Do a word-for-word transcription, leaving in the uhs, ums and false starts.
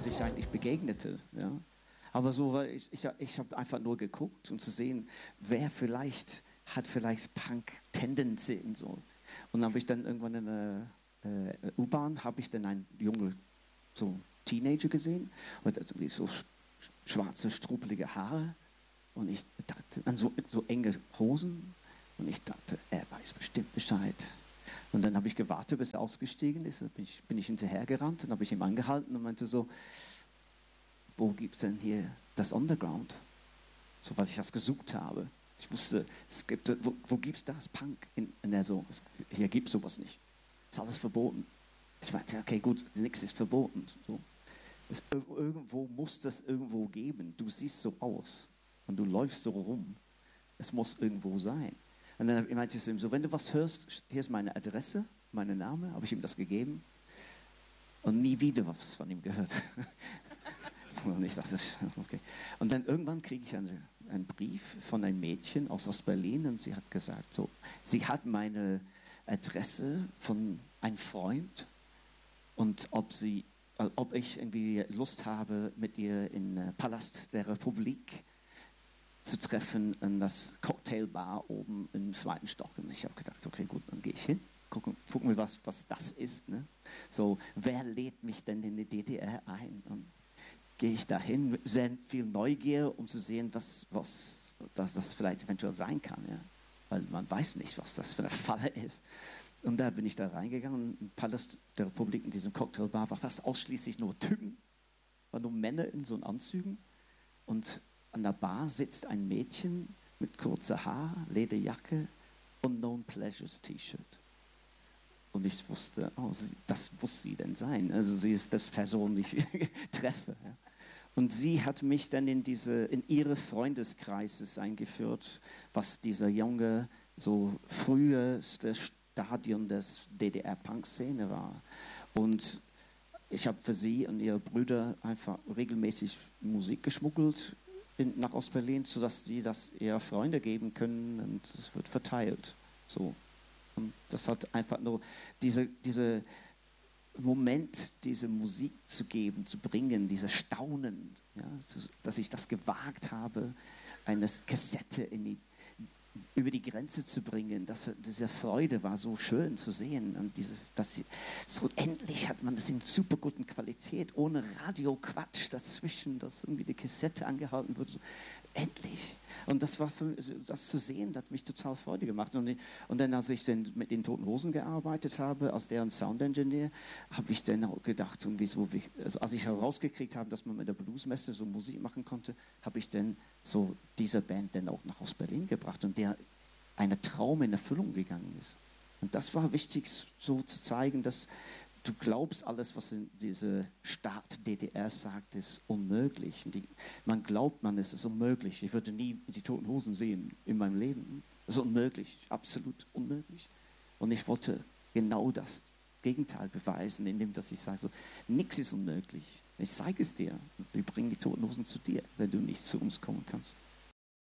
sich eigentlich begegnete. Ja. Aber so, weil ich, ich, ich habe einfach nur geguckt, um zu sehen, wer vielleicht hat vielleicht Punk-Tendenzen so. Und dann habe ich dann irgendwann in der äh, U-Bahn, habe ich dann einen jungen so Teenager gesehen und irgendwie so sch schwarze, struppelige Haare. Und ich dachte, an so, so enge Hosen. Und ich dachte, er weiß bestimmt Bescheid. Und dann habe ich gewartet, bis er ausgestiegen ist. Dann bin ich, bin ich hinterhergerannt und habe ich ihm angehalten und meinte so, wo gibt es denn hier das Underground? So, weil ich das gesucht habe. Ich wusste, es gibt, wo, wo gibt es das Punk? In, in der so, es, hier gibt es sowas nicht. Ist alles verboten. Ich meinte, okay, gut, nichts ist verboten. So. Es, irgendwo muss das irgendwo geben. Du siehst so aus und du läufst so rum. Es muss irgendwo sein. Und dann meinte ich zu ihm so, wenn du was hörst, hier ist meine Adresse, mein Name, habe ich ihm das gegeben und nie wieder was von ihm gehört. Und ich dachte, okay. Und dann irgendwann kriege ich einen, einen Brief von einem Mädchen aus Ostberlin und sie hat gesagt, so, sie hat meine Adresse von einem Freund und ob sie, ob ich irgendwie Lust habe, mit ihr in äh, Palast der Republik zu treffen in das Cocktailbar oben im zweiten Stock. Und ich habe gedacht, okay, gut, dann gehe ich hin, gucken, gucken wir, was, was das ist. Ne? So, wer lädt mich denn in die D D R ein? Und gehe ich dahin, sehr viel Neugier, um zu sehen, was, was das, das vielleicht eventuell sein kann. Ja? Weil man weiß nicht, was das für eine Falle ist. Und da bin ich da reingegangen. Im Palast der Republik, in diesem Cocktailbar, war fast ausschließlich nur Typen. Waren nur Männer in so Anzügen. Und an der Bar sitzt ein Mädchen mit kurzer Haar, Lederjacke und Known Pleasures T-Shirt. Und ich wusste, oh, sie, das muss sie denn sein. Also sie ist das Person, die ich treffe. Ja. Und sie hat mich dann in, diese, in ihre Freundeskreises eingeführt, was dieser junge, so früheste Stadion des D D R-Punk-Szene war. Und ich habe für sie und ihre Brüder einfach regelmäßig Musik geschmuggelt in, nach Ostberlin, sodass sie das ihrer Freunde geben können und es wird verteilt. So. Und das hat einfach nur diese, diese Moment, diese Musik zu geben, zu bringen, dieses Staunen, ja, dass ich das gewagt habe, eine Kassette in die, über die Grenze zu bringen. Das, diese Freude war so schön zu sehen. Und diese, dass sie, so endlich hat man das in super guten Qualität, ohne Radioquatsch dazwischen, dass irgendwie die Kassette angehalten wird. So, endlich. Und das war für, das zu sehen, das hat mich total Freude gemacht. Und, und dann, als ich dann mit den Toten Hosen gearbeitet habe, als deren Sound-Engineer, habe ich dann auch gedacht, irgendwie so, also als ich herausgekriegt habe, dass man mit der Bluesmesse so Musik machen konnte, habe ich dann so diese Band dann auch nach Ostberlin gebracht und der eine Traum in Erfüllung gegangen ist. Und das war wichtig, so zu zeigen, dass du glaubst, alles, was in diese Staat D D R sagt, ist unmöglich. Die, man glaubt, man ist es unmöglich. Ich würde nie die Toten Hosen sehen in meinem Leben. Das ist unmöglich, absolut unmöglich. Und ich wollte genau das Gegenteil beweisen, indem dass ich sage, so, nichts ist unmöglich. Ich zeige es dir. Wir bringen die Toten Hosen zu dir, wenn du nicht zu uns kommen kannst.